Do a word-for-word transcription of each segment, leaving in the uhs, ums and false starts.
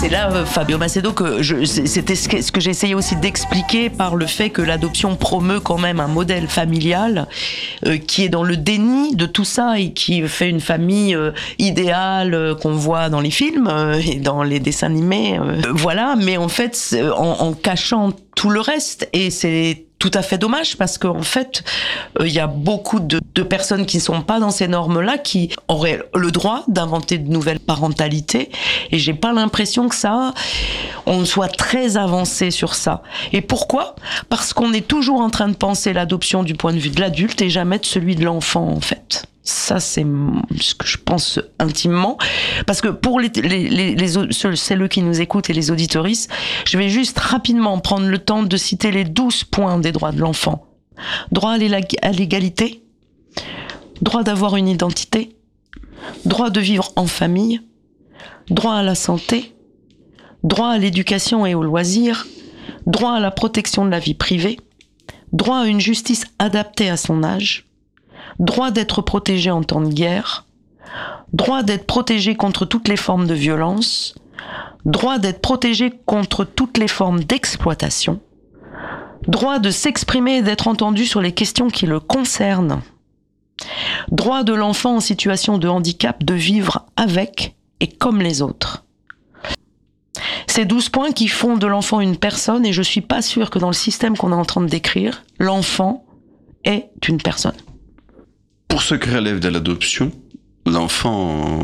C'est là, euh, Fabio Macedo, que je, c'était ce que, ce que j'ai essayé aussi d'expliquer par le fait que l'adoption promeut quand même un modèle familial euh, qui est dans le déni de tout ça et qui fait une famille euh, idéale euh, qu'on voit dans les films euh, et dans les dessins animés. Euh, voilà, mais en fait, en, en cachant tout le reste, et c'est tout à fait dommage parce qu'en fait, il euh, y a beaucoup de, de personnes qui ne sont pas dans ces normes-là qui auraient le droit d'inventer de nouvelles parentalités, et j'ai pas l'impression que ça, on soit très avancé sur ça. Et pourquoi ? Parce qu'on est toujours en train de penser l'adoption du point de vue de l'adulte et jamais de celui de l'enfant, en fait. Ça, c'est ce que je pense intimement. Parce que pour les, les, les, les celles qui nous écoutent et les auditoristes, je vais juste rapidement prendre le temps de citer les douze points des droits de l'enfant. Droit à l'égalité, droit d'avoir une identité, droit de vivre en famille, droit à la santé, droit à l'éducation et au loisir, droit à la protection de la vie privée, droit à une justice adaptée à son âge, droit d'être protégé en temps de guerre, droit d'être protégé contre toutes les formes de violence, droit d'être protégé contre toutes les formes d'exploitation, droit de s'exprimer et d'être entendu sur les questions qui le concernent, droit de l'enfant en situation de handicap de vivre avec et comme les autres. Ces douze points qui font de l'enfant une personne, et je suis pas sûre que dans le système qu'on est en train de décrire, l'enfant est une personne. Pour ce qui relève de l'adoption, l'enfant,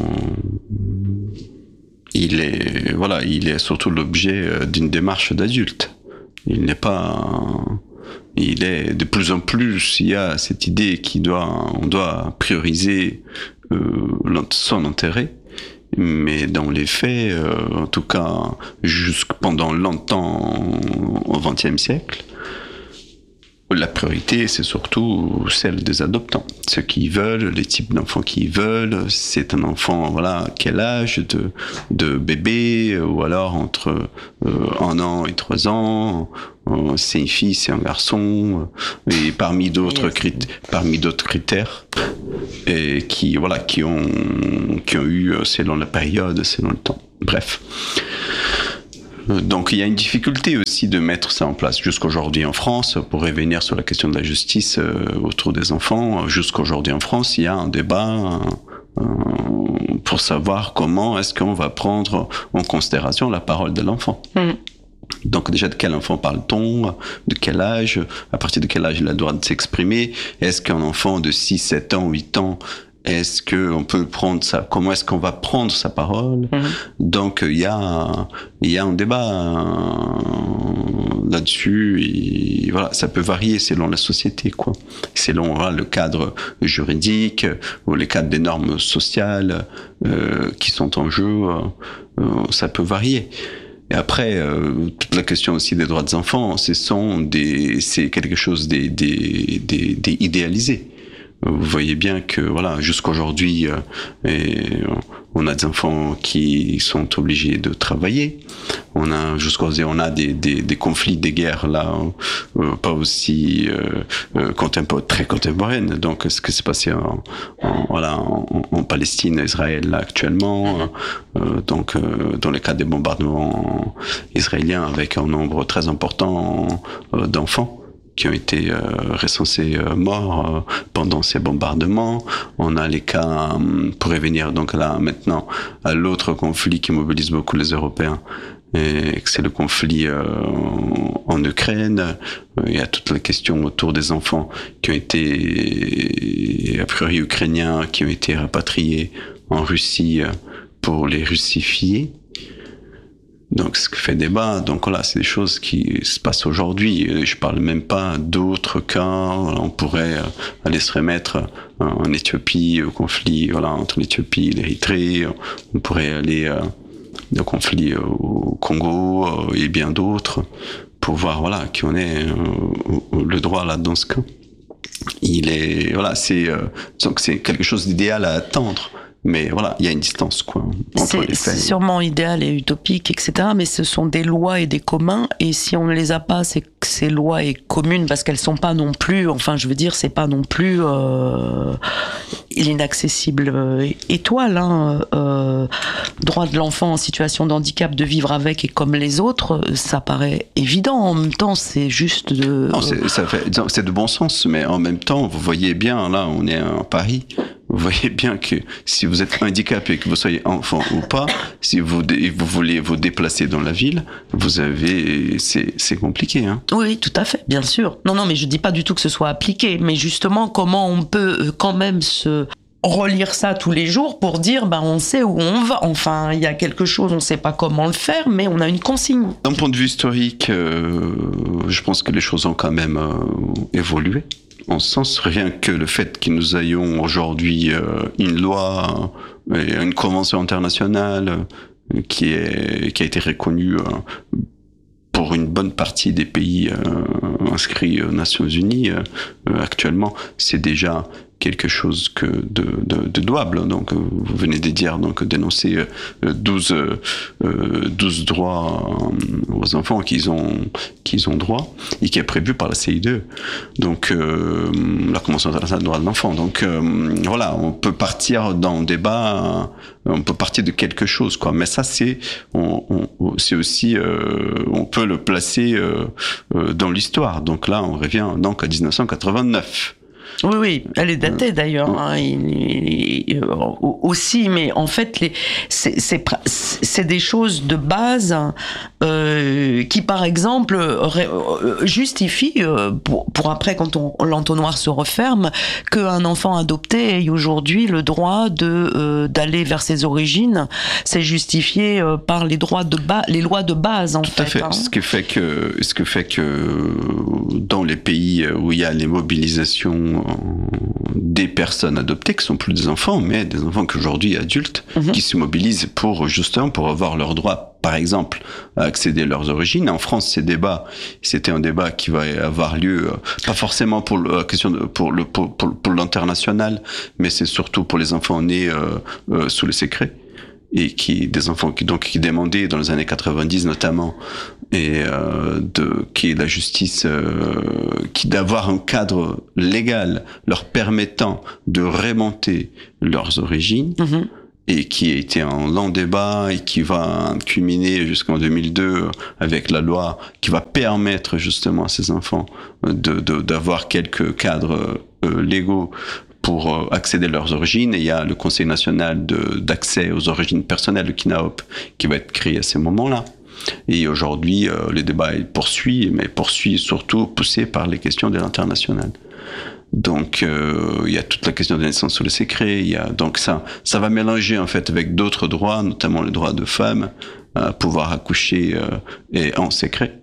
il est, voilà, il est surtout l'objet d'une démarche d'adulte. Il n'est pas, il est de plus en plus, il y a cette idée qu'il doit, on doit prioriser euh, son intérêt. Mais dans les faits, euh, en tout cas, jusque pendant longtemps au vingtième siècle, la priorité, c'est surtout celle des adoptants. Ceux qui veulent, les types d'enfants qui veulent, c'est un enfant, voilà, quel âge de, de bébé, ou alors entre euh, un an et trois ans, euh, c'est une fille, c'est un garçon, euh, et parmi d'autres critères, parmi d'autres critères, et qui, voilà, qui ont, qui ont eu selon la période, selon le temps. Bref. Donc il y a une difficulté aussi de mettre ça en place jusqu'aujourd'hui en France. Pour revenir sur la question de la justice euh, autour des enfants, jusqu'aujourd'hui en France, il y a un débat euh, pour savoir comment est-ce qu'on va prendre en considération la parole de l'enfant. Mmh. Donc déjà, de quel enfant parle-t-on ? De quel âge ? À partir de quel âge il a le droit de s'exprimer ? Est-ce qu'un enfant de six, sept ans, huit ans, est-ce qu'on peut prendre ça ? Comment est-ce qu'on va prendre sa parole ? Mmh. Donc il y a il y a un débat euh, là-dessus. Et voilà, ça peut varier selon la société, quoi. Selon voilà, le cadre juridique ou les cadres des normes sociales euh, qui sont en jeu, euh, ça peut varier. Et après, euh, toute la question aussi des droits des enfants, ce sont des, c'est quelque chose des, des, des, des idéalisé. Vous voyez bien que voilà, jusqu'aujourd'hui, euh, et on a des enfants qui sont obligés de travailler. On a jusqu'aujourd'hui, on a des, des, des conflits, des guerres là, euh, pas aussi euh, euh, contempo- très contemporaines. Donc, ce qui s'est passé en, en, voilà, en, en Palestine, Israël là, actuellement. Euh, donc, euh, dans le cas des bombardements israéliens, avec un nombre très important euh, d'enfants qui ont été euh, recensés euh, morts euh, pendant ces bombardements. On a les cas, euh, pour revenir donc là maintenant à l'autre conflit qui mobilise beaucoup les Européens, et c'est le conflit euh, en Ukraine. Il y a toute la question autour des enfants qui ont été, a priori ukrainiens, qui ont été rapatriés en Russie pour les russifier. Donc, ce qui fait débat, donc voilà, c'est des choses qui se passent aujourd'hui. Je parle même pas d'autres cas. On pourrait aller se remettre en Éthiopie, au conflit, voilà, entre l'Éthiopie et l'Érythrée. On pourrait aller au conflit au Congo et bien d'autres pour voir, voilà, qui on est le droit là dans ce cas. Il est, voilà, c'est, donc c'est quelque chose d'idéal à attendre. Mais voilà, il y a une distance, quoi, entre les faits. C'est sûrement idéal et utopique, et cetera. Mais ce sont des lois et des communs. Et si on ne les a pas, c'est que ces lois et communes, parce qu'elles sont pas non plus, enfin, je veux dire, c'est pas non plus euh, l'inaccessible étoile, hein, euh, droit de l'enfant en situation de handicap de vivre avec et comme les autres, ça paraît évident. En même temps, c'est juste de... Non, c'est, ça fait, c'est de bon sens, mais en même temps, vous voyez bien, là, on est à Paris, vous voyez bien que si vous êtes handicapé, que vous soyez enfant ou pas, si vous, vous voulez vous déplacer dans la ville, vous avez, c'est, c'est compliqué, hein. Oui, tout à fait, bien sûr. Non, non, mais je dis pas du tout que ce soit appliqué, mais justement, comment on peut quand même se relire ça tous les jours pour dire, ben, on sait où on va. Enfin, il y a quelque chose, on sait pas comment le faire, mais on a une consigne. D'un point de vue historique, euh, je pense que les choses ont quand même euh, évolué. En ce sens, rien que le fait que nous ayons aujourd'hui euh, une loi, euh, une convention internationale euh, qui, est, qui a été reconnue euh, pour une bonne partie des pays euh, inscrits aux Nations Unies euh, actuellement, c'est déjà quelque chose que de, de, de louable. Donc, vous venez de dire, donc, dénoncer douze, douze droits aux enfants qu'ils ont, qu'ils ont droit et qui est prévu par la C I D E. Donc, euh, la Convention internationale des droits de l'enfant. Donc, euh, voilà, on peut partir dans le débat, on peut partir de quelque chose, quoi. Mais ça, c'est, on, on, c'est aussi, euh, on peut le placer euh, dans l'histoire. Donc là, on revient donc à dix-neuf cent quatre-vingt-neuf. Oui, oui, elle est datée d'ailleurs, hein, il, il, il, aussi, mais en fait, les, c'est, c'est, c'est des choses de base euh, qui, par exemple, ré, justifient, euh, pour, pour après, quand on, l'entonnoir se referme, qu'un enfant adopté ait aujourd'hui le droit de, euh, d'aller vers ses origines. C'est justifié euh, par les, droits de ba- les lois de base, en Tout fait. Tout à fait, hein. ce qui fait que, ce qui fait que dans les pays où il y a les mobilisations des personnes adoptées qui sont plus des enfants, mais des enfants qu'aujourd'hui adultes, mmh. qui se mobilisent pour justement pour avoir leurs droits, par exemple, à accéder à leurs origines. En France, ces débats, c'était un débat qui va avoir lieu, pas forcément pour la question de, pour le pour, pour, pour l'international, mais c'est surtout pour les enfants nés euh, euh, sous le secret. Et qui des enfants qui donc qui demandaient dans les années quatre-vingt-dix notamment et euh, de qui est la justice euh, qui d'avoir un cadre légal leur permettant de remonter leurs origines. Mmh. Et qui a été un long débat et qui va culminer jusqu'en deux mille deux avec la loi qui va permettre justement à ces enfants de, de d'avoir quelques cadres euh, légaux pour accéder à leurs origines. Et il y a le Conseil national de, d'accès aux origines personnelles, le KNAOP, qui va être créé à ce moment-là. Et aujourd'hui, euh, le débat il poursuit, mais poursuit surtout poussé par les questions de l'international. Donc, euh, il y a toute la question de la naissance sous le secret. Il y a, donc ça, ça va mélanger en fait avec d'autres droits, notamment le droit de femmes à pouvoir accoucher euh, et en secret.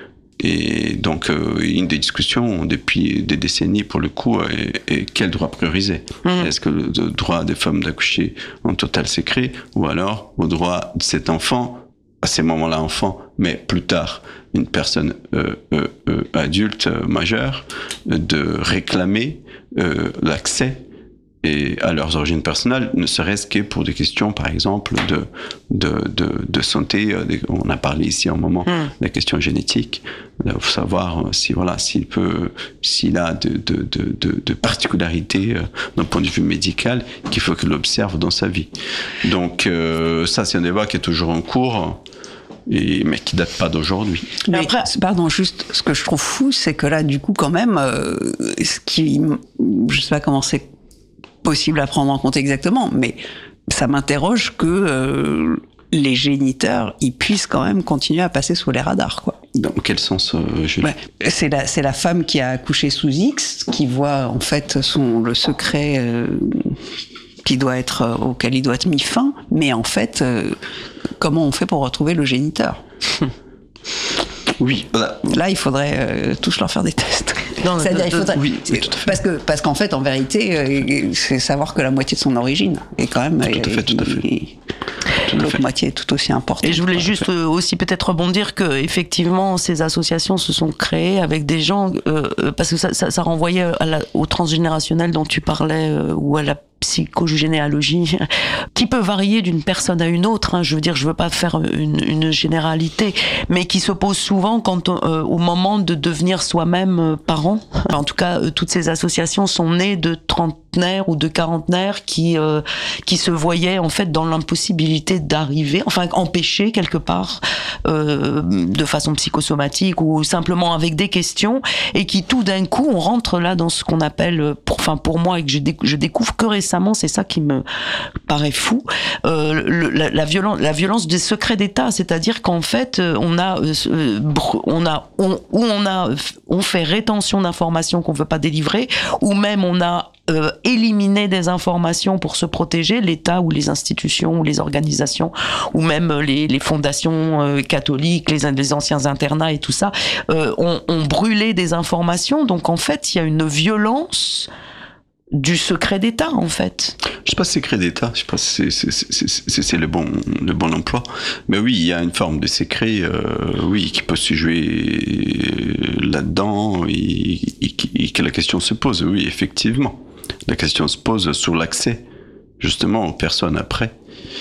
Et donc, euh, une des discussions depuis des décennies, pour le coup, est, est quel droit prioriser ? Mmh. Est-ce que le, le droit des femmes d'accoucher en total secret, ou alors au droit de cet enfant, à ces moments-là enfant, mais plus tard une personne euh, euh, euh, adulte euh, majeure, de réclamer euh, l'accès et à leurs origines personnelles, ne serait-ce que pour des questions, par exemple, de, de, de, de santé. On a parlé ici à un moment mm. des questions génétiques, pour savoir si, voilà, s'il peut, s'il a de, de, de, de, de particularités euh, d'un point de vue médical qu'il faut qu'il observe dans sa vie. Donc, euh, ça, c'est un débat qui est toujours en cours. Et, mais qui date pas d'aujourd'hui. Mais après, pardon, juste, ce que je trouve fou, c'est que là, du coup, quand même, euh, ce qui, je sais pas comment c'est possible à prendre en compte exactement, mais ça m'interroge que euh, les géniteurs, ils puissent quand même continuer à passer sous les radars, quoi. Dans quel sens, euh, Julie ? Ouais, c'est la, c'est la femme qui a accouché sous X, qui voit en fait son le secret. Euh, qui doit être, euh, auquel il doit être mis fin, mais en fait, euh, comment on fait pour retrouver le géniteur ? Oui, voilà. Là, il faudrait euh, tous leur faire des tests. Non, C'est-à-dire, il faudrait, oui, oui, tout à fait. Parce que, parce qu'en fait, en vérité, euh, c'est savoir que la moitié de son origine est quand même. Tout à fait, tout à fait. Et, l'autre moitié est tout aussi importante. Et je voulais juste aussi peut-être rebondir que effectivement ces associations se sont créées avec des gens euh, parce que ça, ça, ça renvoyait à la, au transgénérationnel dont tu parlais euh, ou à la psychogénéalogie, qui peut varier d'une personne à une autre. Hein. Je veux dire, je veux pas faire une, une généralité, mais qui se pose souvent quand euh, au moment de devenir soi-même euh, parent. En tout cas, euh, toutes ces associations sont nées de trentenaires ou de quarantenaires qui euh, qui se voyaient en fait dans l'impossibilité d'arriver, enfin empêchés quelque part euh, de façon psychosomatique ou simplement avec des questions, et qui tout d'un coup on rentre là dans ce qu'on appelle, pour, enfin pour moi et que je, déc- je découvre que récemment, c'est ça qui me paraît fou, euh, le, la, la violence, la violence des secrets d'État, c'est-à-dire qu'en fait on a, euh, on a, on, où on a, on fait rétention d'informations qu'on veut pas délivrer, ou même on a euh, éliminé des informations pour se protéger, l'État ou les institutions ou les organisations ou même les, les fondations euh, catholiques, les, les anciens internats et tout ça, euh, ont, ont brûlé des informations. Donc en fait, il y a une violence du secret d'État, en fait. Je sais pas si secret d'État, je sais pas si c'est, c'est, c'est, c'est, c'est le bon, le bon emploi. Mais oui, il y a une forme de secret, euh, oui, qui peut se jouer là-dedans et, et, et que la question se pose. Oui, effectivement. La question se pose sur l'accès, justement, aux personnes après.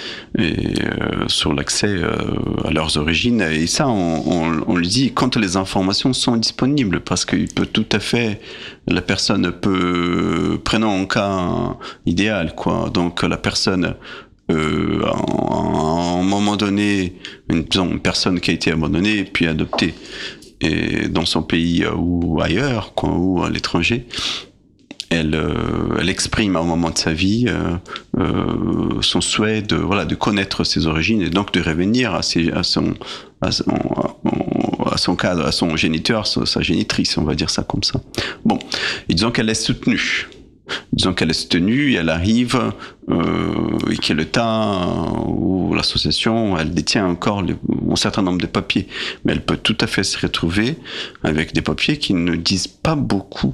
Et euh, sur l'accès euh, à leurs origines. Et ça, on, on, on le dit quand les informations sont disponibles, parce qu'il peut tout à fait, la personne peut, prenons un cas idéal, quoi. Donc la personne, euh, à un moment donné, une, disons, une personne qui a été abandonnée puis adoptée, et dans son pays ou ailleurs, quoi, ou à l'étranger. Elle, euh, elle exprime à un moment de sa vie euh, euh, son souhait de, voilà, de connaître ses origines et donc de revenir à, ses, à, son, à, son, à son cadre, à son géniteur, sa, sa génitrice, on va dire ça comme ça. Bon, et disons qu'elle est soutenue. Disons qu'elle est soutenue et elle arrive euh, et qu'il y a le temps où l'association, elle détient encore le, un certain nombre de papiers. Mais elle peut tout à fait se retrouver avec des papiers qui ne disent pas beaucoup.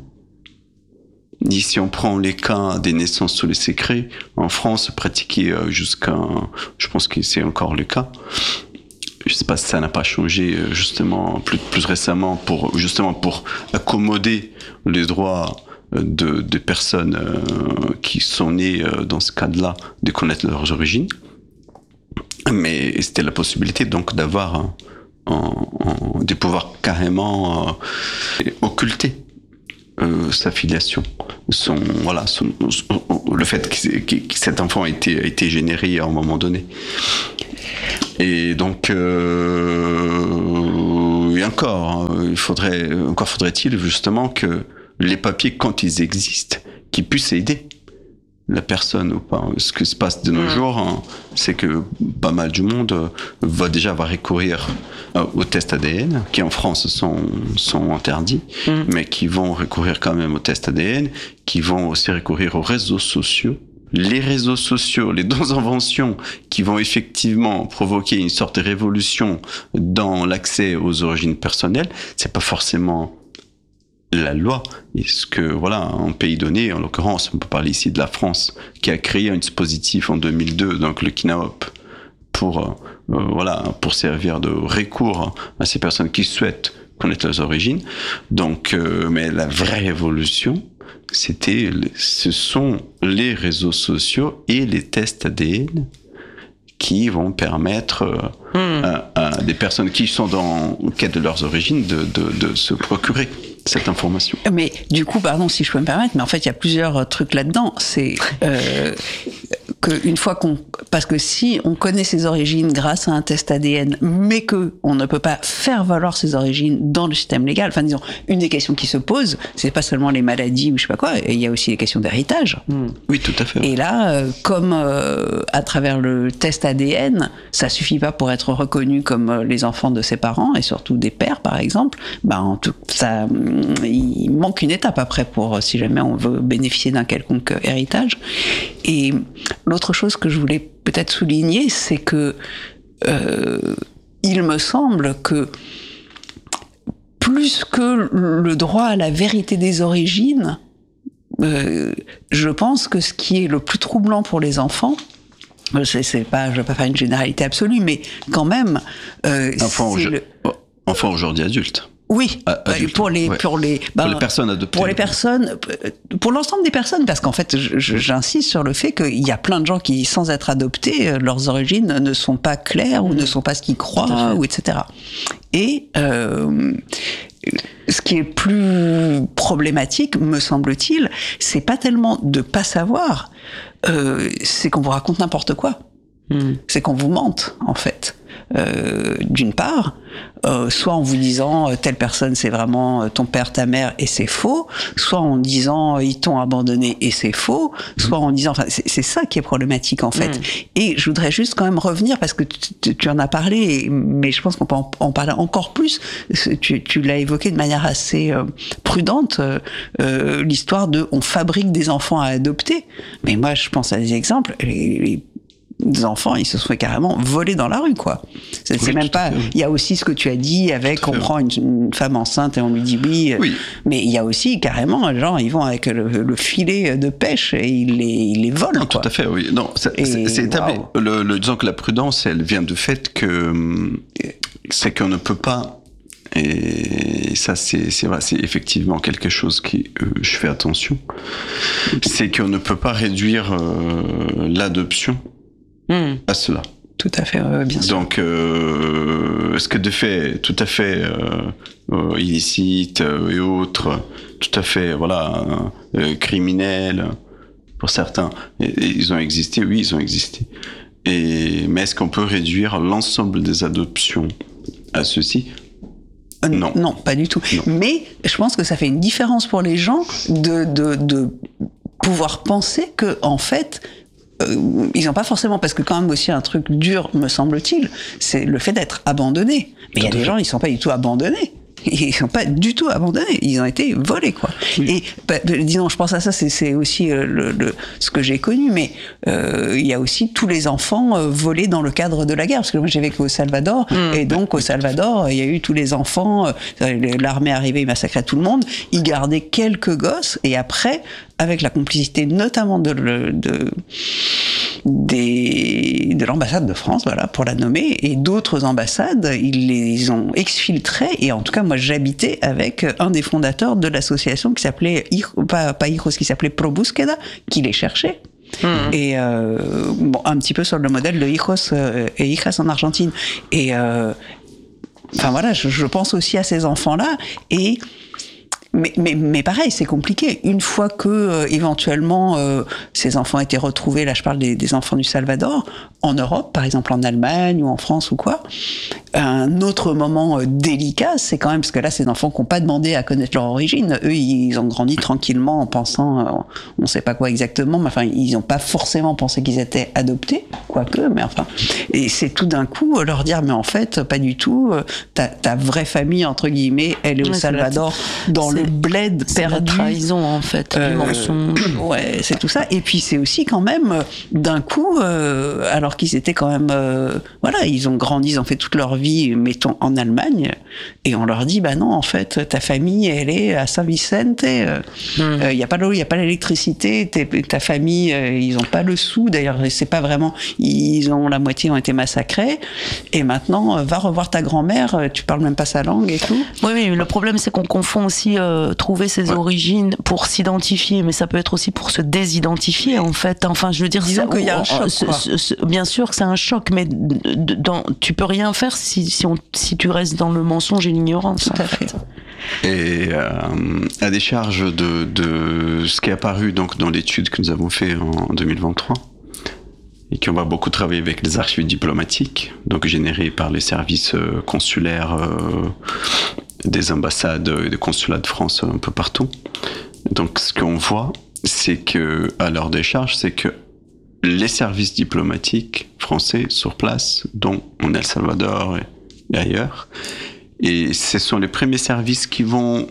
Ni si on prend les cas des naissances sous les secrets, en France, pratiqué jusqu'à, je pense que c'est encore le cas. Je sais pas si ça n'a pas changé justement plus, plus récemment pour, justement pour accommoder les droits de, de personnes qui sont nées dans ce cadre-là de connaître leurs origines. Mais c'était la possibilité donc d'avoir, un, un, un, de pouvoir carrément euh, occulter Euh, sa filiation, son voilà, son, son, le fait que, que, que cet enfant a été, a été généré à un moment donné. Et donc, euh, et encore, il faudrait, encore faudrait-il justement que les papiers, quand ils existent, qu'ils puissent aider la personne ou pas. Ce qui se passe de nos jours, hein, c'est que pas mal du monde va déjà va recourir aux tests A D N, qui en France sont, sont interdits, mmh. mais qui vont recourir quand même aux tests A D N, qui vont aussi recourir aux réseaux sociaux. Les réseaux sociaux, les deux inventions qui vont effectivement provoquer une sorte de révolution dans l'accès aux origines personnelles, c'est pas forcément la loi. Est-ce que, voilà, un pays donné, en l'occurrence, on peut parler ici de la France, qui a créé un dispositif en deux mille deux, donc le KINAOP, pour, euh, voilà, pour servir de recours à ces personnes qui souhaitent connaître leurs origines. Donc, euh, mais la vraie révolution, c'était, ce sont les réseaux sociaux et les tests A D N qui vont permettre euh, mmh. à, à des personnes qui sont dans le quête de leurs origines de, de, de se procurer cette information. Mais du coup, pardon si je peux me permettre, mais en fait il y a plusieurs trucs là-dedans. C'est euh, qu'une fois qu'on... Parce que si on connaît ses origines grâce à un test A D N, mais qu'on ne peut pas faire valoir ses origines dans le système légal, enfin disons, une des questions qui se posent, c'est pas seulement les maladies ou je sais pas quoi, il y a aussi les questions d'héritage. Mmh. Oui, tout à fait. Et là, euh, comme euh, à travers le test A D N, ça suffit pas pour être reconnu comme euh, les enfants de ses parents, et surtout des pères par exemple, ben, en tout, ça, il manque une étape après pour, si jamais on veut bénéficier d'un quelconque héritage. Et l'autre chose que je voulais peut-être souligner, c'est que euh, il me semble que plus que le droit à la vérité des origines, euh, je pense que ce qui est le plus troublant pour les enfants, c'est, c'est pas, je ne veux pas faire une généralité absolue, mais quand même, euh, enfant, c'est au, le... enfant aujourd'hui adulte. Oui, Adulte, pour les ouais. pour les ben, pour les personnes adoptées. Pour les personnes, pour l'ensemble des personnes, parce qu'en fait, j'insiste sur le fait qu'il y a plein de gens qui, sans être adoptés, leurs origines ne sont pas claires ou ne sont pas ce qu'ils croient, ou et cetera. Et euh, ce qui est plus problématique, me semble-t-il, c'est pas tellement de pas savoir, euh, c'est qu'on vous raconte n'importe quoi. Mm. C'est qu'on vous mente, en fait. Euh, d'une part, euh, soit en vous disant euh, telle personne c'est vraiment euh, ton père, ta mère et c'est faux, soit en disant euh, ils t'ont abandonné et c'est faux, soit en disant, enfin c'est, c'est ça qui est problématique en fait. Mmh. Et je voudrais juste quand même revenir parce que tu, tu en as parlé, mais je pense qu'on peut en, en parler encore plus. Tu, tu l'as évoqué de manière assez euh, prudente, euh, euh, l'histoire de on fabrique des enfants à adopter. Mais moi je pense à des exemples. Les, les des enfants, ils se sont fait carrément voler dans la rue, quoi. C'est, oui, c'est même pas. Il y a aussi ce que tu as dit avec, on prend une, une femme enceinte et on lui dit oui. oui. Mais il y a aussi carrément, genre, ils vont avec le, le filet de pêche et ils les, ils les volent. Non, quoi. Tout à fait, oui. Non, c'est, et, c'est, c'est établi. Wow. Le, le, disons que la prudence, elle vient du fait que c'est qu'on ne peut pas. Et ça, c'est, c'est, vrai, c'est effectivement quelque chose qui, euh, je fais attention. C'est qu'on ne peut pas réduire euh, l'adoption. Mmh. à cela. Tout à fait, euh, bien sûr. Donc, euh, ce que de fait tout à fait euh, euh, illicite euh, et autres, tout à fait, voilà, euh, criminels pour certains, et, et ils ont existé, oui, ils ont existé. Et, mais est-ce qu'on peut réduire l'ensemble des adoptions à ceci ? Euh, non. Non, pas du tout. Non. Mais je pense que ça fait une différence pour les gens de, de, de pouvoir penser que, en fait, Euh, ils n'ont pas forcément, parce que quand même aussi un truc dur, me semble-t-il, c'est le fait d'être abandonné. Mais il y a des gens, ils sont pas du tout abandonnés. Ils sont pas du tout abandonnés. Ils ont été volés, quoi. Oui. Et bah, disons, je pense à ça, c'est, c'est aussi euh, le, le, ce que j'ai connu. Mais euh, il y a aussi tous les enfants euh, volés dans le cadre de la guerre, parce que moi j'ai vécu au Salvador, mmh. et donc au Salvador, il y a eu tous les enfants. Euh, l'armée arrivait, ils massacraient tout le monde. Ils gardaient quelques gosses, et après, avec la complicité notamment de, de, de, des, de l'ambassade de France, voilà, pour la nommer, et d'autres ambassades, ils les ont exfiltrés. Et en tout cas, moi, j'habitais avec un des fondateurs de l'association qui s'appelait, pas, pas Hijos, qui s'appelait Pro Búsqueda, qui les cherchait. Mmh. Et euh, bon, un petit peu sur le modèle de Hijos et Hijas en Argentine. Et euh, enfin voilà, je, je pense aussi à ces enfants-là. Et Mais, mais, mais pareil, c'est compliqué. Une fois que, euh, éventuellement, euh, ces enfants étaient retrouvés, là je parle des, des enfants du Salvador, en Europe, par exemple en Allemagne ou en France ou quoi, un autre moment euh, délicat, c'est quand même, parce que là, ces enfants qui n'ont pas demandé à connaître leur origine, eux, ils ont grandi tranquillement en pensant, euh, on ne sait pas quoi exactement, mais enfin, ils n'ont pas forcément pensé qu'ils étaient adoptés, quoique, mais enfin, et c'est tout d'un coup leur dire, mais en fait, pas du tout, ta, ta vraie famille, entre guillemets, elle est au ouais, Salvador, la... dans c'est... le bled c'est perdu. C'est la trahison, en fait, euh, du mensonge. Ouais, c'est tout ça. Et puis, c'est aussi quand même, d'un coup, euh, alors qu'ils étaient quand même, euh, voilà, ils ont grandi, ils ont fait toute leur vie, mettons, en Allemagne, et on leur dit, bah non, en fait, ta famille, elle est à Saint-Vicente, il euh, mmh. euh, y a pas l'eau, il y a pas l'électricité, ta famille, euh, ils ont pas le sou, d'ailleurs, c'est pas vraiment, ils ont, la moitié ont été massacrés, et maintenant, euh, va revoir ta grand-mère, tu parles même pas sa langue et tout. Oui, mais le problème, c'est qu'on confond aussi euh, trouver ses ouais. origines pour s'identifier, mais ça peut être aussi pour se désidentifier, en fait. Enfin, je veux dire, disons qu'il y a un choc, ce, ce, ce, bien sûr que c'est un choc, mais dans, tu peux rien faire si, si, on, si tu restes dans le mensonge et l'ignorance. Tout à fait. Et euh, à décharge de, de ce qui est apparu donc, dans l'étude que nous avons fait en deux mille vingt-trois, et qu'on va beaucoup travailler avec les archives diplomatiques, donc générées par les services consulaires euh, des ambassades et des consulats de France un peu partout. Donc ce qu'on voit, c'est que à leur décharge, c'est que les services diplomatiques français sur place, dont en El Salvador et ailleurs, et ce sont les premiers services qui vont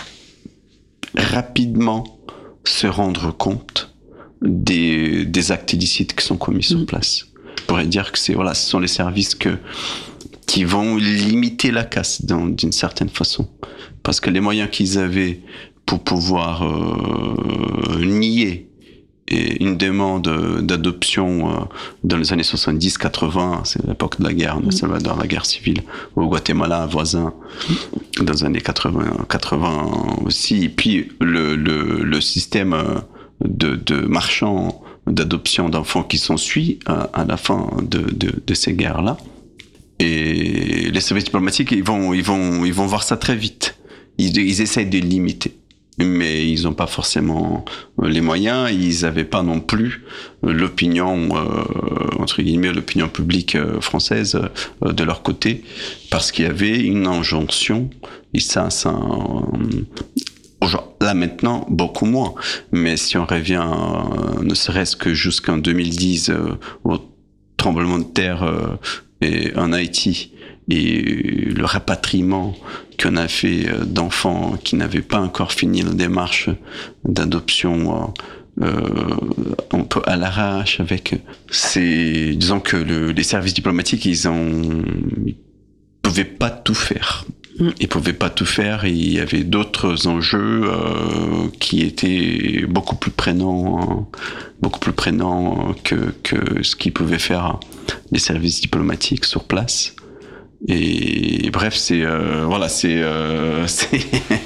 rapidement se rendre compte des, des actes illicites qui sont commis sur mmh. place. Je pourrais dire que c'est, voilà, ce sont les services que, qui vont limiter la casse dans, d'une certaine façon. Parce que les moyens qu'ils avaient pour pouvoir euh, nier et une demande d'adoption euh, dans les années soixante-dix quatre-vingts, c'est l'époque de la guerre, de Salvador, la guerre civile, au Guatemala, voisin, dans les années quatre-vingts, quatre-vingts aussi. Et puis le, le, le système de, de marchands d'adoption d'enfants qui s'ensuit à, à la fin de, de, de ces guerres-là. Et les services diplomatiques, ils vont, ils vont, ils vont voir ça très vite. Ils, ils essayent de limiter. Mais ils n'ont pas forcément les moyens, ils n'avaient pas non plus l'opinion, euh, entre guillemets, l'opinion publique française euh, de leur côté, parce qu'il y avait une injonction, et ça, ça euh, là maintenant, beaucoup moins, mais si on revient, euh, ne serait-ce que jusqu'en deux mille dix, euh, au tremblement de terre euh, et, en Haïti, et le rapatriement qu'on a fait d'enfants qui n'avaient pas encore fini la démarche d'adoption euh, un peu à l'arrache, avec c'est disons que le, les services diplomatiques ils ont ils pouvaient pas tout faire. Ils pouvaient pas tout faire et il y avait d'autres enjeux euh, qui étaient beaucoup plus prégnants, hein, beaucoup plus prégnants que que ce qu'ils pouvaient faire les services diplomatiques sur place. Et bref, c'est euh, voilà, c'est euh, c'est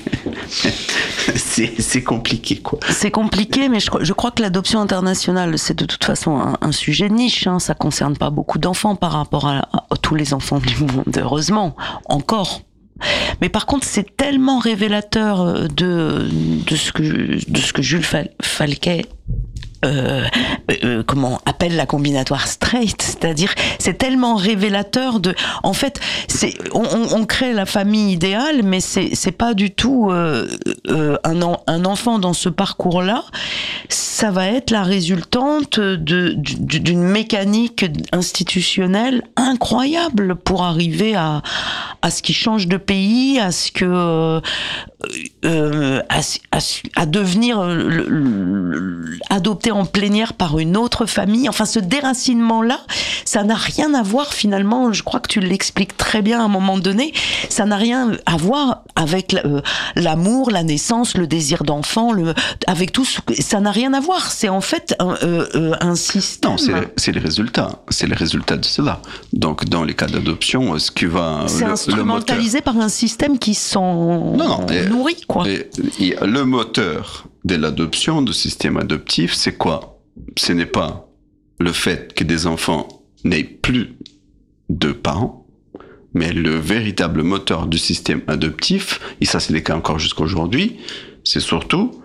c'est c'est compliqué quoi. C'est compliqué, mais je, je crois que l'adoption internationale, c'est de toute façon un, un sujet niche. Hein, ça concerne pas beaucoup d'enfants par rapport à, à, à tous les enfants du monde, heureusement, encore. Mais par contre, c'est tellement révélateur de de ce que de ce que Jules Falquet Euh, euh, comment appelle la combinatoire straight, c'est-à-dire c'est tellement révélateur de, en fait, c'est on, on crée la famille idéale, mais c'est c'est pas du tout euh, euh, un en, un enfant dans ce parcours-là. Ça va être la résultante de d'une mécanique institutionnelle incroyable pour arriver à à ce qui change de pays, à ce que euh, euh, à, à, à devenir le, le, adopté en plénière par une autre famille. Enfin, ce déracinement-là, ça n'a rien à voir finalement, je crois que tu l'expliques très bien à un moment donné, ça n'a rien à voir avec euh, l'amour, la naissance, le désir d'enfant, le, avec tout ce, ça n'a rien à voir. C'est en fait un, euh, un système. Non, c'est, c'est les résultats. C'est les résultats de cela. Donc, dans les cas d'adoption, ce qui va... C'est le, instrumentalisé le par un système qui s'en non, non, nourrit, quoi. Et, et le moteur de l'adoption, du système adoptif, c'est quoi? Ce n'est pas le fait que des enfants n'aient plus de parents, mais le véritable moteur du système adoptif, et ça c'est le cas encore jusqu'à aujourd'hui, c'est surtout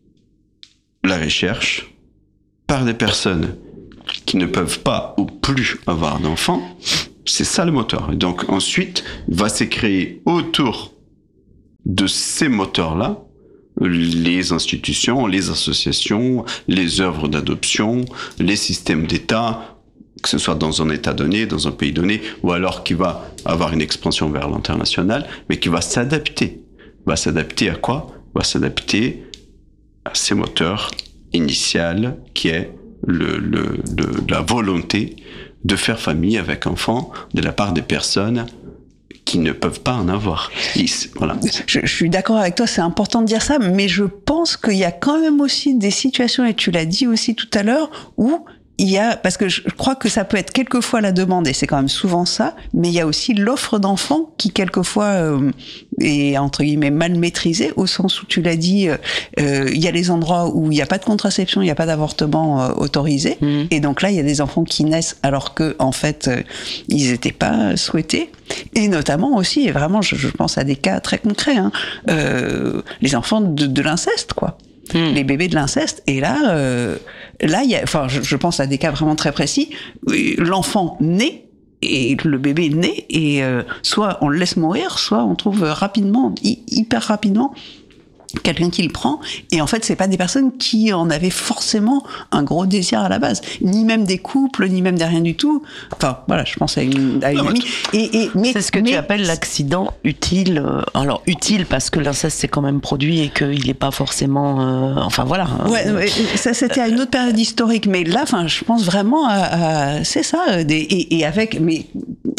la recherche par des personnes qui ne peuvent pas ou plus avoir d'enfants. C'est ça le moteur. Et donc ensuite, va se créer autour de ces moteurs-là les institutions, les associations, les œuvres d'adoption, les systèmes d'État, que ce soit dans un État donné, dans un pays donné, ou alors qui va avoir une expansion vers l'international, mais qui va s'adapter. Va s'adapter à quoi? Va s'adapter à ces moteurs initiales, qui est le, le, le, la volonté de faire famille avec enfants de la part des personnes qui ne peuvent pas en avoir. Et voilà. Je, je suis d'accord avec toi, c'est important de dire ça, mais je pense qu'il y a quand même aussi des situations, et tu l'as dit aussi tout à l'heure, où il y a, parce que je crois que ça peut être quelquefois la demande, et c'est quand même souvent ça, mais il y a aussi l'offre d'enfants qui quelquefois euh, est entre guillemets mal maîtrisée, au sens où tu l'as dit, euh, il y a les endroits où il n'y a pas de contraception, il n'y a pas d'avortement euh, autorisé, mmh. et donc là il y a des enfants qui naissent alors que en fait euh, ils n'étaient pas souhaités, et notamment aussi, et vraiment je, je pense à des cas très concrets, hein, euh, les enfants de, de l'inceste, quoi. Mmh. Les bébés de l'inceste, et là, euh, là, il y a, enfin, je, je pense à des cas vraiment très précis. L'enfant naît et le bébé naît et euh, soit on le laisse mourir, soit on trouve rapidement, hy- hyper rapidement, quelqu'un qui le prend, et en fait c'est pas des personnes qui en avaient forcément un gros désir à la base, ni même des couples, ni même des rien du tout. Enfin voilà, je pense à une, à une non, amie. Et, et, mais, c'est ce que mais, tu appelles l'accident utile. Alors utile parce que l'inceste s'est quand même produit et qu'il n'est pas forcément. Euh, enfin voilà. Ouais, ouais, ça c'était à une autre période historique, mais là, enfin, je pense vraiment à, à c'est ça. Des, et, et avec, mais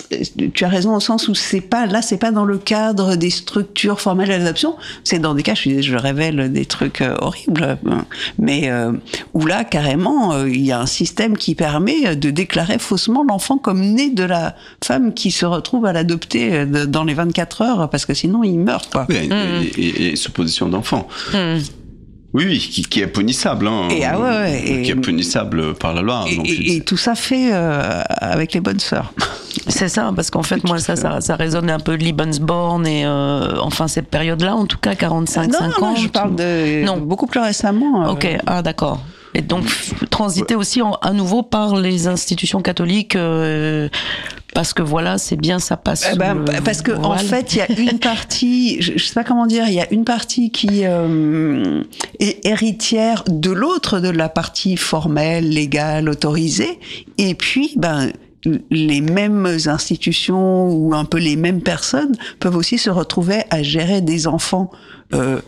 tu as raison au sens où c'est pas, là, c'est pas dans le cadre des structures formelles de l'adoption, c'est dans des cas, je, je révèle des trucs euh, horribles, mais euh, où là, carrément, euh, il y a un système qui permet de déclarer faussement l'enfant comme né de la femme qui se retrouve à l'adopter dans les vingt-quatre heures, parce que sinon, il meurt, quoi. Oui, mmh. et, et, et supposition d'enfant. Mmh. Oui, oui, qui, qui est punissable, hein, et, ah ouais, ouais, et, qui est punissable par la loi. Et, donc, et, et tout ça fait euh, avec les bonnes sœurs. C'est ça, parce qu'en fait, moi, ça, ça, ça résonne un peu de Lebensborn et euh, enfin cette période-là, en tout cas quarante-cinq cinquante. Non, non, je parle de non. beaucoup plus récemment. Euh... Ok, ah d'accord. Et donc transiter aussi en, à nouveau par les institutions catholiques. Euh, Parce que voilà, c'est bien, ça passe. Eh ben, parce que en fait, il y a une partie, je, je sais pas comment dire, il y a une partie qui euh, est héritière de l'autre, de la partie formelle, légale, autorisée, et puis ben les mêmes institutions ou un peu les mêmes personnes peuvent aussi se retrouver à gérer des enfants, euh,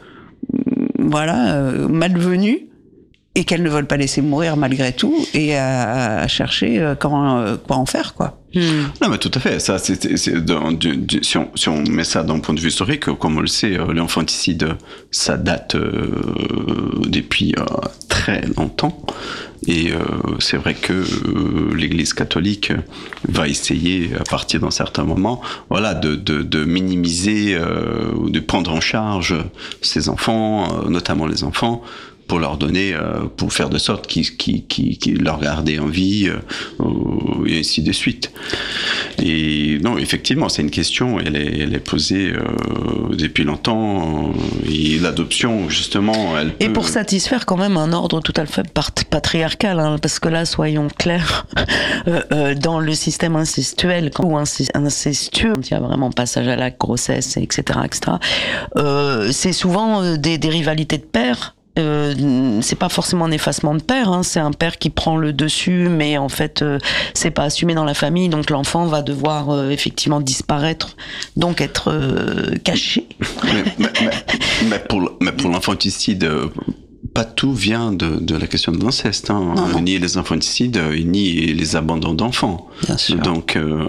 voilà, euh, malvenus. Et qu'elles ne veulent pas laisser mourir malgré tout, et à, à chercher euh, comment, euh, quoi en faire, quoi. Hmm. Non, mais tout à fait. Ça, c'est, c'est dans, du, du, si, on, si on met ça d'un point de vue historique, comme on le sait, l'infanticide, ça date euh, depuis euh, très longtemps. Et euh, c'est vrai que euh, l'Église catholique va essayer, à partir d'un certain moment, voilà, de, de, de minimiser euh, ou de prendre en charge ces enfants, euh, notamment les enfants, pour leur donner, euh, pour faire de sorte qu'ils, qu'ils, qu'ils, qu'ils leur gardaient en vie, euh, et ainsi de suite. Et non, effectivement, c'est une question, elle est, elle est posée euh, depuis longtemps, et l'adoption, justement, elle peut... Et pour satisfaire quand même un ordre tout à fait patriarcal, hein, parce que là, soyons clairs, euh, euh, dans le système incestuel, ou incestueux, il y a vraiment passage à l'acte, grossesse, et cetera, et cetera, euh, c'est souvent des, des rivalités de pères. Euh, c'est pas forcément un effacement de père, hein, c'est un père qui prend le dessus, mais en fait euh, c'est pas assumé dans la famille, donc l'enfant va devoir euh, effectivement disparaître, donc être euh, caché. Mais, mais, mais, mais, pour, mais pour l'infanticide, pas tout vient de, de la question de l'inceste, hein. Non, non. Ni les infanticides, ni les abandons d'enfants. Bien sûr. Donc, euh...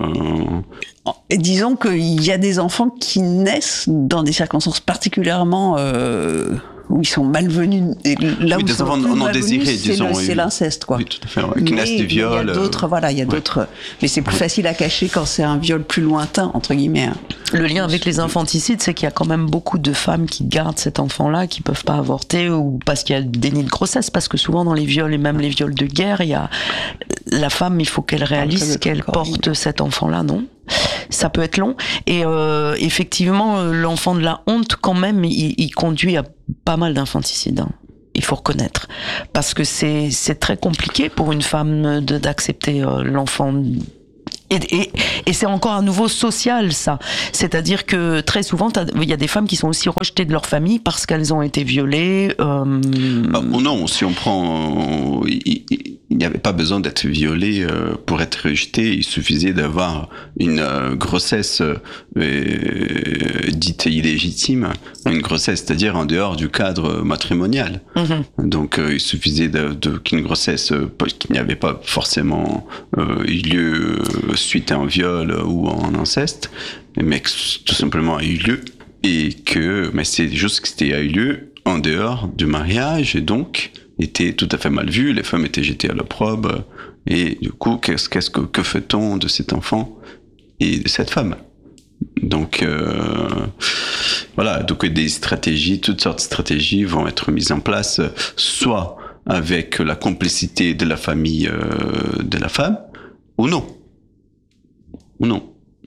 Et disons qu'il y a des enfants qui naissent dans des circonstances particulièrement euh, où ils sont malvenus. Et là oui, où des ils sont enfants non désirés, disons. Le, oui. C'est l'inceste, quoi. Oui, tout à fait. Ouais. Qui naissent du viol. Il y a d'autres, voilà, il y a ouais. d'autres. Mais c'est plus facile à cacher quand c'est un viol plus lointain, entre guillemets. Le lien avec les infanticides, c'est qu'il y a quand même beaucoup de femmes qui gardent cet enfant-là, qui peuvent pas avorter, ou parce qu'il y a le déni de grossesse, parce que souvent dans les viols, et même les viols de guerre, il y a la femme, il faut qu'elle réalise qu'elle porte cet enfant-là, non ? Ça peut être long. Et euh, effectivement, l'enfant de la honte, quand même, il, il conduit à pas mal d'infanticides. Hein. Il faut reconnaître. Parce que c'est, c'est très compliqué pour une femme de, d'accepter euh, l'enfant. Et, et, et c'est encore à nouveau social, ça. C'est-à-dire que très souvent, il y a des femmes qui sont aussi rejetées de leur famille parce qu'elles ont été violées. Euh... Ah, non, si on prend... Il n'y avait pas besoin d'être violée pour être rejetée. Il suffisait d'avoir une grossesse euh, dite illégitime, une grossesse, c'est-à-dire en dehors du cadre matrimonial. Mm-hmm. Donc, euh, il suffisait de, de, qu'une grossesse euh, qui n'avait pas forcément euh, eu lieu suite à un viol ou à un inceste, mais que tout simplement a eu lieu, et que, mais c'est juste que c'était a eu lieu en dehors du mariage, et donc était tout à fait mal vu, les femmes étaient jetées à l'opprobre, et du coup, qu'est-ce, qu'est-ce que, que fait-on de cet enfant et de cette femme? Donc, euh, voilà, donc des stratégies, toutes sortes de stratégies vont être mises en place, soit avec la complicité de la famille euh, de la femme, ou non. Ou non.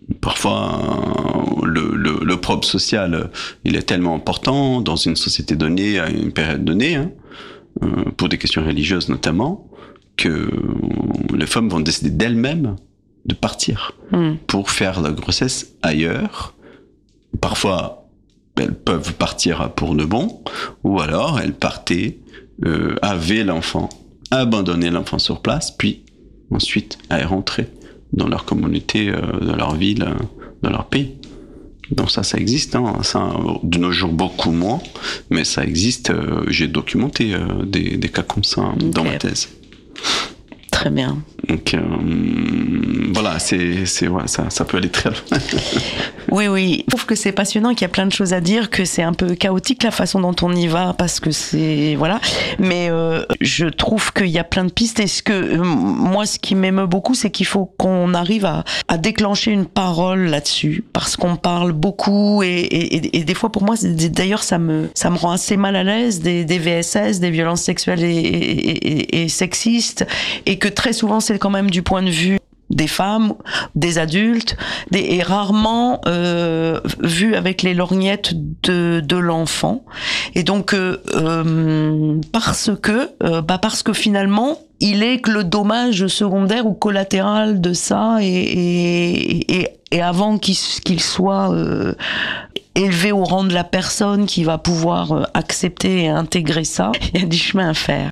Parfois, le, le, le propre social, il est tellement important dans une société donnée, à une période donnée, hein, euh, pour des questions religieuses notamment, que les femmes vont décider d'elles-mêmes de partir mmh. pour faire la grossesse ailleurs. Parfois, elles peuvent partir pour de bon, ou alors elles partaient, euh, avaient l'enfant, abandonnaient l'enfant sur place, puis ensuite elles rentraient dans leur communauté, euh, dans leur ville, euh, dans leur pays. Donc ça, ça existe. Hein. Ça, de nos jours, beaucoup moins, mais ça existe. Euh, j'ai documenté euh, des, des cas comme ça okay. dans ma thèse. Très très bien. Donc, euh, voilà, c'est, c'est, ouais, ça, ça peut aller très loin. Oui, oui. Je trouve que c'est passionnant, qu'il y a plein de choses à dire, que c'est un peu chaotique la façon dont on y va, parce que c'est... Voilà. Mais euh, je trouve qu'il y a plein de pistes. Et ce que, euh, moi, ce qui m'émeut beaucoup, c'est qu'il faut qu'on arrive à, à déclencher une parole là-dessus, parce qu'on parle beaucoup, et, et, et des fois, pour moi, c'est, d'ailleurs, ça me, ça me rend assez mal à l'aise, des, des V S S, des violences sexuelles et, et, et, et sexistes, et que très souvent, c'est quand même du point de vue des femmes, des adultes, des, et rarement euh, vu avec les lorgnettes de, de l'enfant. Et donc, euh, euh, parce que, euh, bah parce que finalement, il est que le dommage secondaire ou collatéral de ça, et, et, et, et avant qu'il, qu'il soit euh, élevé au rang de la personne qui va pouvoir euh, accepter et intégrer ça, il y a du chemin à faire.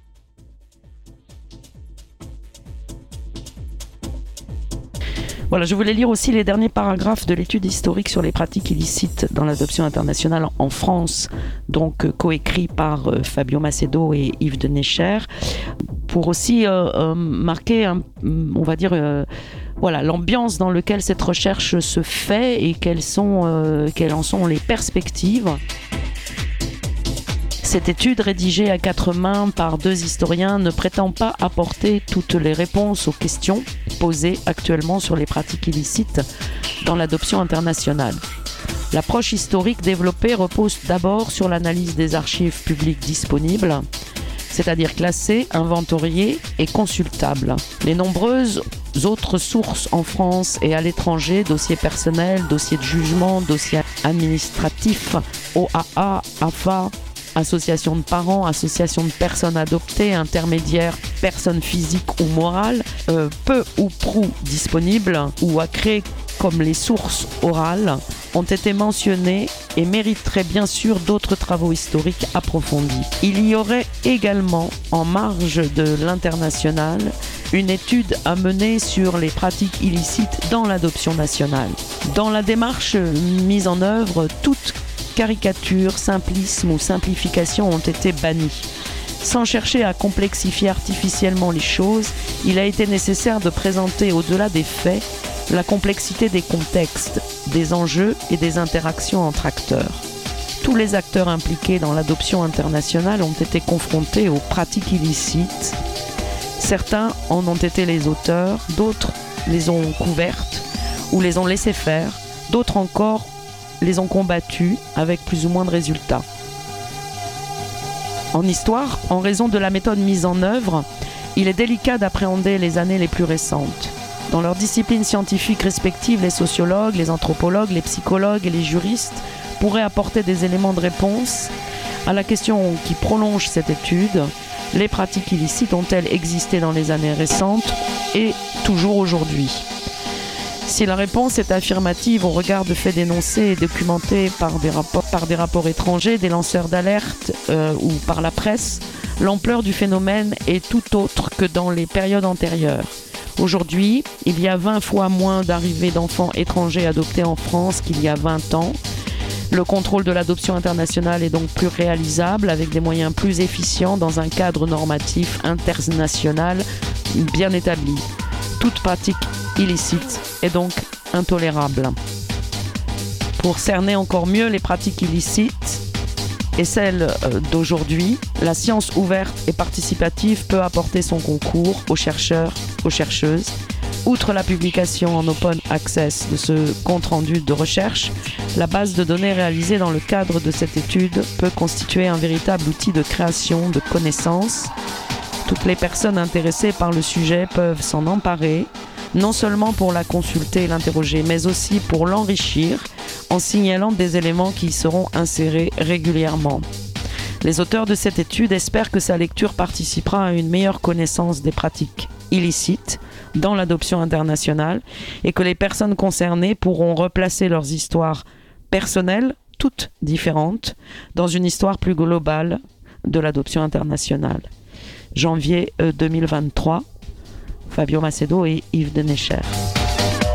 Voilà, je voulais lire aussi les derniers paragraphes de l'étude historique sur les pratiques illicites dans l'adoption internationale en France, donc euh, coécrit par euh, Fabio Macedo et Yves de Necher, pour aussi euh, euh, marquer, un, on va dire, euh, voilà, l'ambiance dans laquelle cette recherche se fait et quelles sont, euh, quelles en sont les perspectives. Cette étude, rédigée à quatre mains par deux historiens, ne prétend pas apporter toutes les réponses aux questions posées actuellement sur les pratiques illicites dans l'adoption internationale. L'approche historique développée repose d'abord sur l'analyse des archives publiques disponibles, c'est-à-dire classées, inventoriées et consultables. Les nombreuses autres sources en France et à l'étranger, dossiers personnels, dossiers de jugement, dossiers administratifs, O A A, A F A, associations de parents, associations de personnes adoptées, intermédiaires, personnes physiques ou morales, euh, peu ou prou disponibles ou à créer comme les sources orales, ont été mentionnées et mériteraient bien sûr d'autres travaux historiques approfondis. Il y aurait également, en marge de l'international, une étude à mener sur les pratiques illicites dans l'adoption nationale. Dans la démarche mise en œuvre, toute caricature, simplisme ou simplification ont été bannis. Sans chercher à complexifier artificiellement les choses, il a été nécessaire de présenter au-delà des faits la complexité des contextes, des enjeux et des interactions entre acteurs. Tous les acteurs impliqués dans l'adoption internationale ont été confrontés aux pratiques illicites. Certains en ont été les auteurs, d'autres les ont couvertes ou les ont laissées faire, d'autres encore les ont combattus avec plus ou moins de résultats. En histoire, en raison de la méthode mise en œuvre, il est délicat d'appréhender les années les plus récentes. Dans leurs disciplines scientifiques respectives, les sociologues, les anthropologues, les psychologues et les juristes pourraient apporter des éléments de réponse à la question qui prolonge cette étude: les pratiques illicites ont-elles existé dans les années récentes et toujours aujourd'hui ? Si la réponse est affirmative au regard de faits dénoncés et documentés par des rapports, par des rapports étrangers, des lanceurs d'alerte euh, ou par la presse, l'ampleur du phénomène est tout autre que dans les périodes antérieures. Aujourd'hui, il y a vingt fois moins d'arrivées d'enfants étrangers adoptés en France qu'il y a vingt ans. Le contrôle de l'adoption internationale est donc plus réalisable avec des moyens plus efficients dans un cadre normatif international bien établi. Toute pratique illicite est donc intolérable. Pour cerner encore mieux les pratiques illicites et celles d'aujourd'hui, la science ouverte et participative peut apporter son concours aux chercheurs, aux chercheuses. Outre la publication en open access de ce compte-rendu de recherche, la base de données réalisée dans le cadre de cette étude peut constituer un véritable outil de création de connaissances. Toutes les personnes intéressées par le sujet peuvent s'en emparer, non seulement pour la consulter et l'interroger, mais aussi pour l'enrichir en signalant des éléments qui y seront insérés régulièrement. Les auteurs de cette étude espèrent que sa lecture participera à une meilleure connaissance des pratiques illicites dans l'adoption internationale et que les personnes concernées pourront replacer leurs histoires personnelles, toutes différentes, dans une histoire plus globale de l'adoption internationale. Janvier deux mille vingt-trois, Fabio Macedo et Yves de Necher.